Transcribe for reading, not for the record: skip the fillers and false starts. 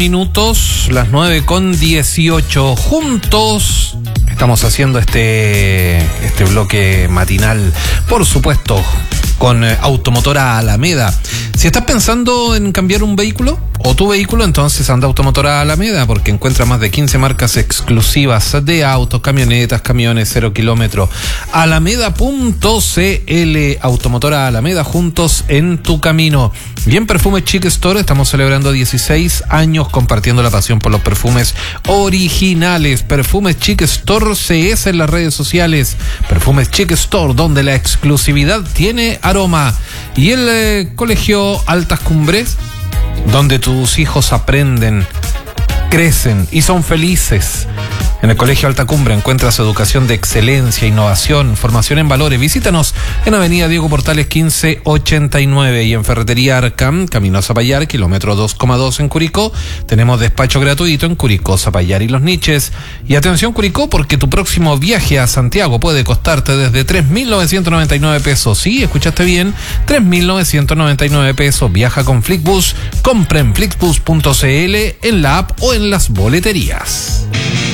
Minutos, las 9:18. Juntos estamos haciendo este bloque matinal, por supuesto, con Automotora Alameda. Si estás pensando en cambiar un vehículo o tu vehículo, entonces anda a Automotora Alameda, porque encuentra más de 15 marcas exclusivas de autos, camionetas, camiones 0 kilómetros. Alameda.cl, Automotora Alameda, juntos en tu camino. Bien, Perfumes Chic Store, estamos celebrando 16 años compartiendo la pasión por los perfumes originales. Perfumes Chic Store CS en las redes sociales. Perfumes Chic Store, donde la exclusividad tiene aroma. Y el Colegio Altas Cumbres, donde tus hijos aprenden, crecen y son felices. En el Colegio Alta Cumbre encuentras educación de excelencia, innovación, formación en valores. Visítanos en Avenida Diego Portales 1589 y en Ferretería Arcam, Camino a Zapallar, kilómetro 2,2 en Curicó. Tenemos despacho gratuito en Curicó, Zapallar y Los Niches. Y atención, Curicó, porque tu próximo viaje a Santiago puede costarte desde 3.999 pesos. Sí, escuchaste bien, 3.999 pesos. Viaja con Flixbus, compra en flixbus.cl, en la app o en las boleterías.